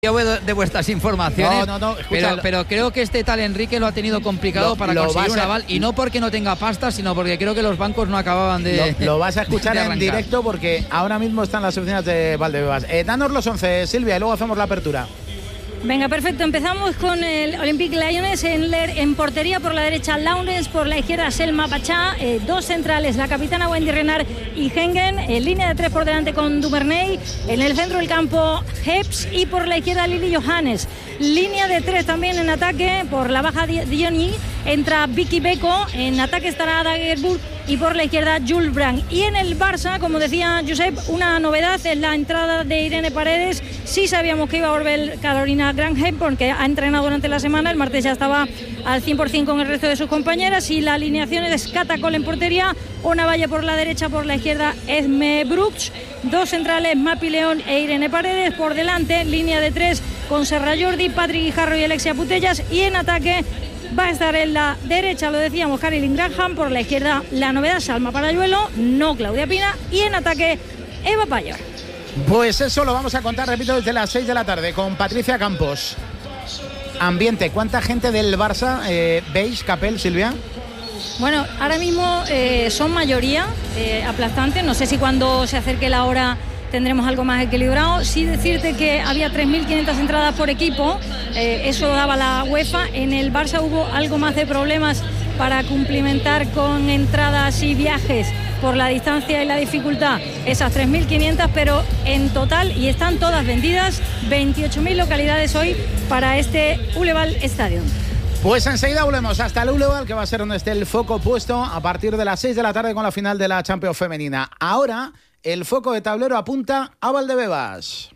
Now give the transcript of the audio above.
de vuestras informaciones. No, escucha, pero creo que este tal Enrique lo ha tenido complicado para conseguir un aval, y no porque no tenga pasta, sino porque creo que los bancos no acababan de. Lo vas a escuchar en directo porque ahora mismo están las oficinas de Valdebebas. Danos los 11, Silvia, y luego hacemos la apertura. Venga, perfecto. Empezamos con el Olympique Lyonnais en portería. Por la derecha Laurens, por la izquierda Selma Pachá, dos centrales, la capitana Wendy Renard y Hengen, en línea de tres por delante con Duvernay, en el centro del campo Heps y por la izquierda Lili Johannes. Línea de tres también en ataque, por la baja Diony entra Vicky Beko, en ataque estará Dagerburg y por la izquierda Jules Brand. Y en el Barça, como decía Josep, una novedad es la entrada de Irene Paredes. Sí sabíamos que iba a volver Carolina Granheim porque ha entrenado durante la semana, el martes ya estaba al 100% con el resto de sus compañeras, y la alineación es Catacol en portería, Ona Valle por la derecha, por la izquierda Esme Brooks, dos centrales Mapi León e Irene Paredes, por delante línea de tres con Serra Jordi, Patrick Guijarro y Alexia Putellas, y en ataque va a estar en la derecha, lo decíamos, Caroline Granham, por la izquierda la novedad Salma Parayuelo, no Claudia Pina, y en ataque Eva Payor. Pues eso lo vamos a contar, repito, desde las 6 de la tarde con Patricia Campos. Ambiente, ¿cuánta gente del Barça veis, Capel, Silvia? Bueno, ahora mismo son mayoría aplastantes, no sé si cuando se acerque la hora tendremos algo más equilibrado. Sí decirte que había 3.500 entradas por equipo, eso lo daba la UEFA. En el Barça hubo algo más de problemas para cumplimentar con entradas y viajes por la distancia y la dificultad, esas 3.500, pero en total, y están todas vendidas, 28.000 localidades hoy para este Uleval Stadium. Pues enseguida volvemos hasta el Uleval, que va a ser donde esté el foco puesto a partir de las 6 de la tarde con la final de la Champions femenina. Ahora el foco de tablero apunta a Valdebebas.